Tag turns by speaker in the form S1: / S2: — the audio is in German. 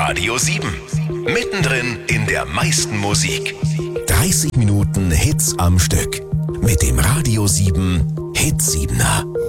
S1: Radio 7. Mittendrin in der meisten Musik.
S2: 30 Minuten Hits am Stück. Mit dem Radio 7 Hitsiebener.